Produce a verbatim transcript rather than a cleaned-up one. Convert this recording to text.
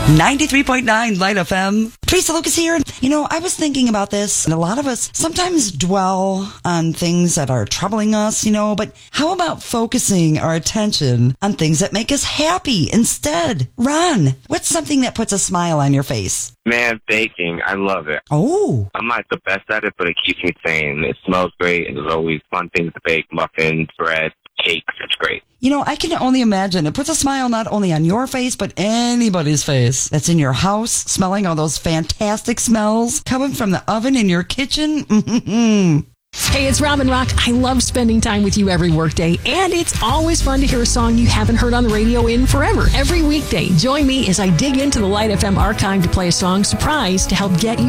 ninety-three point nine Light F M. Teresa Lucas here. You know, I was thinking about this, and a lot of us sometimes dwell on things that are troubling us, you know, but how about focusing our attention on things that make us happy instead? Ron, what's something that puts a smile on your face? Man, baking. I love it. Oh. I'm not the best at it, but it keeps me sane. It smells great, and there's always fun things to bake, muffins, bread, cakes. It's great. You know, I can only imagine. It puts a smile not only on your face, but anybody's face that's in your house, smelling all those fantastic smells coming from the oven in your kitchen. Mm-hmm. Hey, it's Robin Rock. I love spending time with you every workday, and it's always fun to hear a song you haven't heard on the radio in forever. Every weekday, join me as I dig into the Light F M archive to play a song surprise to help get you